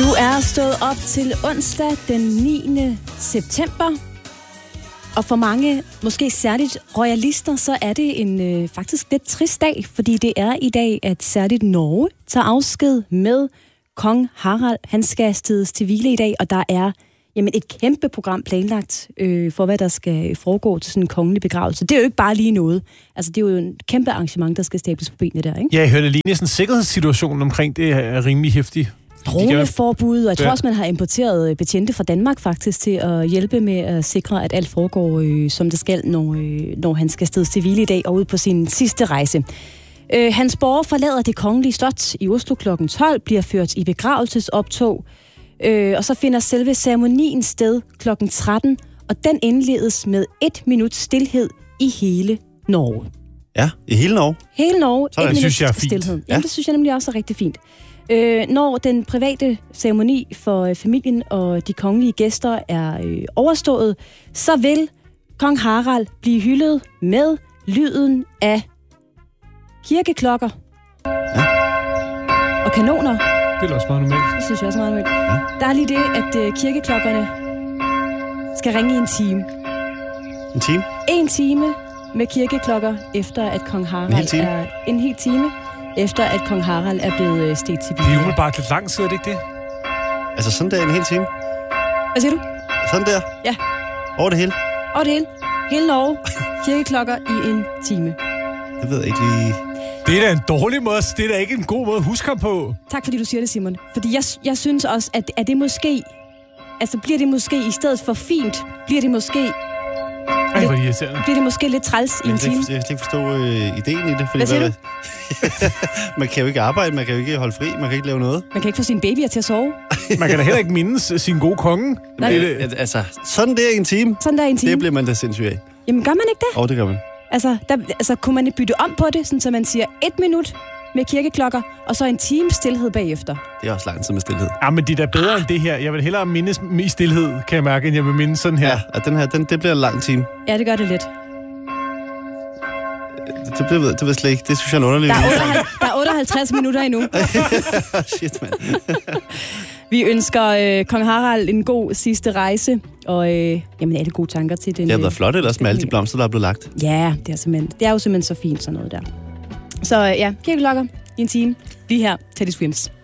Du er stået op til onsdag den 9. september. Og for mange, måske særligt royalister, så er det en faktisk lidt trist dag, fordi det er i dag, at særligt Norge tager afsked med kong Harald. Han skal stedes til hvile i dag, og der er et kæmpe program planlagt for, hvad der skal foregå til sådan en kongelig begravelse. Det er jo ikke bare lige noget. Altså, det er jo en kæmpe arrangement, der skal stables på benene der, ikke? Ja, jeg hørte lige næsten sikkerhedssituationen omkring det er rimelig hæftig. Droneforbud, og jeg tror også, man har importeret betjente fra Danmark faktisk til at hjælpe med at sikre, at alt foregår, som det skal, når han skal stedes til hvile i dag og ud på sin sidste rejse. Hans borger forlader det kongelige slot i Oslo kl. 12, bliver ført i begravelsesoptog, og så finder selve ceremonien sted kl. 13, og den indledes med 1 minut stilhed i hele Norge. Ja, i hele Norge? Hele Norge, så 1 minut stilhed. Ja, det synes jeg nemlig også er rigtig fint. Når den private ceremoni for familien og de kongelige gæster er overstået, så vil kong Harald blive hyldet med lyden af kirkeklokker og kanoner. Det er også meget normalt. Det synes jeg også meget normalt. Ja. Der er lige det, at kirkeklokkerne skal ringe i en time. En time? 1 time med kirkeklokker, efter at kong Harald er en hel time. Efter at kong Harald er blevet stedt til hvile. Det er umiddelbart lidt lang tid, er det ikke det? Altså sådan der en hel time? Hvad siger du? Sådan der? Ja. Over det hele? Over det hele. Hele Norge. Kirkeklokker i 1 time. Jeg ved ikke lige... Det er da en dårlig måde. Det er da ikke en god måde at huske ham på. Tak fordi du siger det, Simon. Fordi jeg synes også, at det måske... Altså bliver det måske i stedet for fint, bliver det måske... Bliver det måske lidt træls i en time? Jeg kan ikke forstå ideen i det. Fordi hvad siger du? Man kan jo ikke arbejde, man kan jo ikke holde fri, man kan ikke lave noget. Man kan ikke få sine babyer til at sove. Man kan da heller ikke mindes sin gode konge. Altså, sådan der i en time. Sådan der i en time. Det bliver man da sindssygt af. Jamen, gør man ikke det? Det gør man. Altså, kunne man bytte om på det, sådan, så man siger 1 minut med kirkeklokker, og så 1 time stilhed bagefter? Det er også lang tid med stilhed. Ja, men det er da bedre end det her. Jeg vil hellere mindes i stilhed, kan jeg mærke, end jeg vil mindes sådan her. Ja, og den her, det bliver en lang time. Ja, det gør det lidt. Det ved slet ikke. Det synes jeg er en underlig. Der er 58 minutter endnu. Shit, mand. Vi ønsker kong Harald en god sidste rejse, og alle gode tanker til den. Det har været flot ellers med alle de blomster, der er blevet lagt. Ja, det er jo simpelthen så fint sådan noget der. Så kirkeklokker i 1 time. Lige her, Teddy Swims.